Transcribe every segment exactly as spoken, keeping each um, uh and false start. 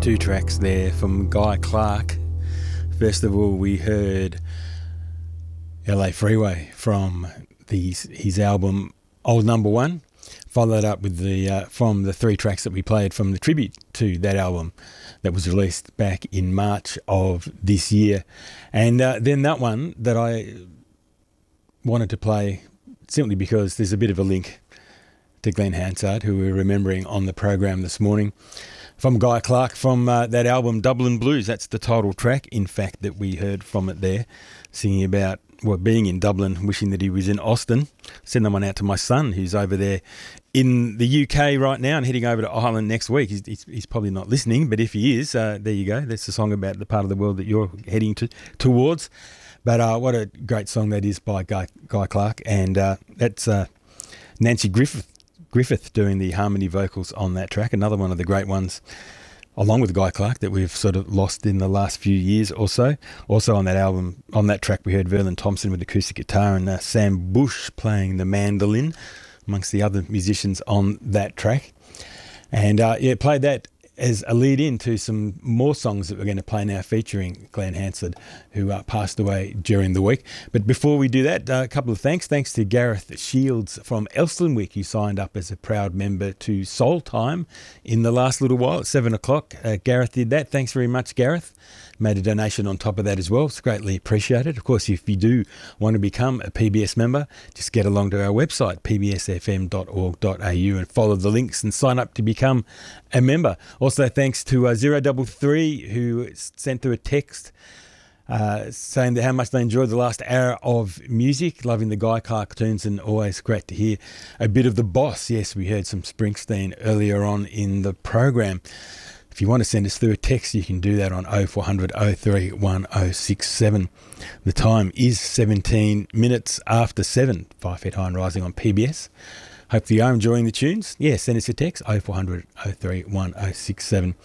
Two tracks there from Guy Clark. First of all, we heard L A Freeway from the, his album Old Number One, followed up with the uh, from the three tracks that we played from the tribute to that album that was released back in March of this year. And uh, then that one that I wanted to play simply because there's a bit of a link to Glenn Hansard, who we're remembering on the program this morning, from Guy Clark, from uh, that album Dublin Blues. That's the title track, in fact, that we heard from it there, singing about well, being in Dublin, wishing that he was in Austin. Send that one out to my son, who's over there in the U K right now and heading over to Ireland next week. He's, he's, he's probably not listening, but if he is, uh, there you go. That's the song about the part of the world that you're heading to, towards. But uh, what a great song that is by Guy, Guy Clark. And uh, that's uh, Nancy Griffith. Griffith doing the harmony vocals on that track, another one of the great ones, along with Guy Clark, that we've sort of lost in the last few years or so. Also on that album, on that track, we heard Verlon Thompson with acoustic guitar and uh, Sam Bush playing the mandolin, amongst the other musicians on that track. And uh, yeah, played that as a lead in to some more songs that we're going to play now featuring Glenn Hansard, who uh, passed away during the week. But before we do that, uh, a couple of thanks. Thanks to Gareth Shields from Elsternwick, who signed up as a proud member to Soul Time in the last little while at seven o'clock. Uh, Gareth did that. Thanks very much, Gareth. Made a donation on top of that as well. It's greatly appreciated. Of course, if you do want to become a P B S member, just get along to our website, p b s f m dot org dot a u, and follow the links and sign up to become a member. Also, thanks to uh, zero three three, who sent through a text uh, saying that how much they enjoyed the last hour of music, loving the Guy Clark tunes, and always great to hear a bit of the boss. Yes, we heard some Springsteen earlier on in the program. If you want to send us through a text, you can do that on oh four hundred oh three one oh six seven. The time is seventeen minutes after seven. Five Feet High and Rising on P B S. Hope you are enjoying the tunes. Yeah, send us a text, oh four hundred oh three one oh six seven.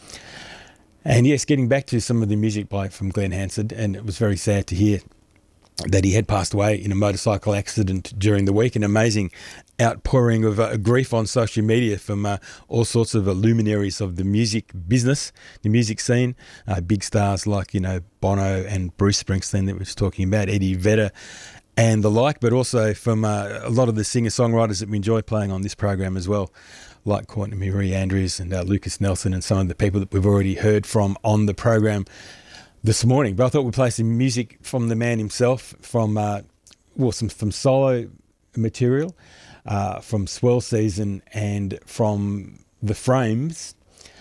And yes, getting back to some of the music by from Glenn Hansard, and it was very sad to hear that he had passed away in a motorcycle accident during the week. An amazing outpouring of uh, grief on social media from uh, all sorts of uh, luminaries of the music business, the music scene, uh, big stars like, you know, Bono and Bruce Springsteen that we were talking about, Eddie Vedder and the like, but also from uh, a lot of the singer-songwriters that we enjoy playing on this program as well, like Courtney Marie Andrews and uh, Lucas Nelson and some of the people that we've already heard from on the program this morning. But I thought we'd play some music from the man himself, from uh, well, some from solo material, uh, from Swell Season and from The Frames,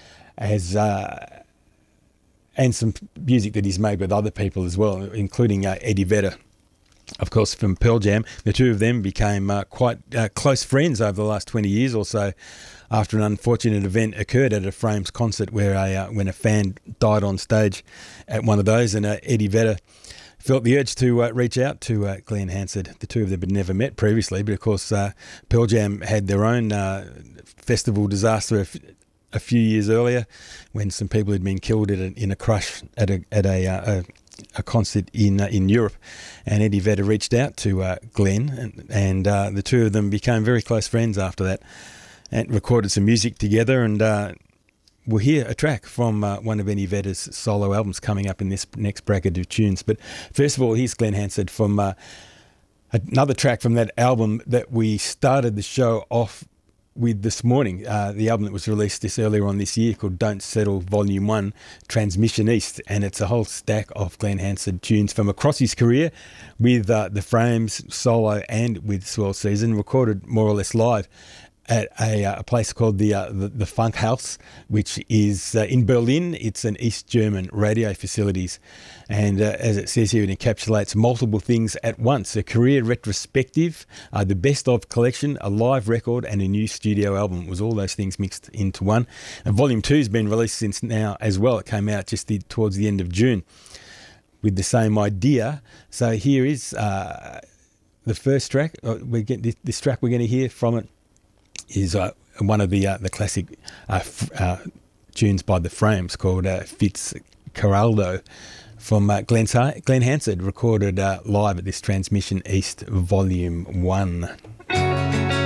as uh, and some music that he's made with other people as well, including uh, Eddie Vedder, of course, from Pearl Jam. The two of them became uh, quite uh, close friends over the last twenty years or so, after an unfortunate event occurred at a Frames concert where a uh, when a fan died on stage at one of those, and uh, Eddie Vedder felt the urge to uh, reach out to uh, Glenn Hansard. The two of them had never met previously, but of course uh, Pearl Jam had their own uh, festival disaster a, f- a few years earlier, when some people had been killed at a, in a crush at a at a, uh, a a concert in uh, in Europe, and Eddie Vedder reached out to uh, Glenn, and, and uh, the two of them became very close friends after that, and recorded some music together. And uh, we'll hear a track from uh, one of Eddie Vedder's solo albums coming up in this next bracket of tunes. But first of all, here's Glenn Hansard from uh, another track from that album that we started the show off with this morning, uh, the album that was released this earlier on this year, called Don't Settle Volume one, Transmission East, and it's a whole stack of Glenn Hansard tunes from across his career, with uh, the Frames solo and with Swell Season, recorded more or less live at a, uh, a place called the, uh, the the Funk House, which is uh, in Berlin. It's an East German radio facilities, and uh, as it says here, it encapsulates multiple things at once: a career retrospective, uh, the best of collection, a live record, and a new studio album. It was all those things mixed into one. And Volume two has been released since now as well. It came out just the, towards the end of June with the same idea. So here is uh, the first track. Uh, we get this, this track we're going to hear from it is uh, one of the uh, the classic uh, f- uh, tunes by the Frames, called uh, Fitzcarraldo, from uh, Glenn, Glenn Hansard, recorded uh, live at this Transmission East Volume one.